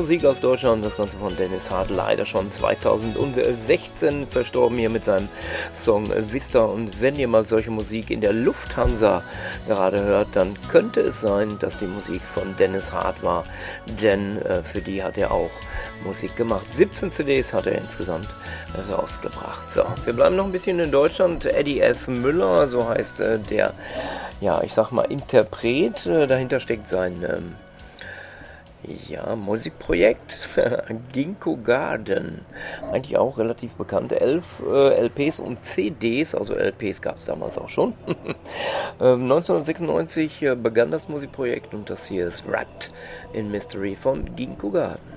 Musik aus Deutschland, das Ganze von Dennis Hart, leider schon 2016 verstorben hier mit seinem Song Vista. Und wenn ihr mal solche Musik in der Lufthansa gerade hört, dann könnte es sein, dass die Musik von Dennis Hart war, denn für die hat er auch Musik gemacht. 17 CDs hat er insgesamt rausgebracht. So, wir bleiben noch ein bisschen in Deutschland. Eddie F. Müller, so heißt der, ja, ich sag mal Interpret. Dahinter steckt sein Musikprojekt Ginkgo Garden, eigentlich auch relativ bekannt. 11 LPs und CDs, also LPs gab es damals auch schon. 1996 begann das Musikprojekt und das hier ist Wrapped in Mystery von Ginkgo Garden.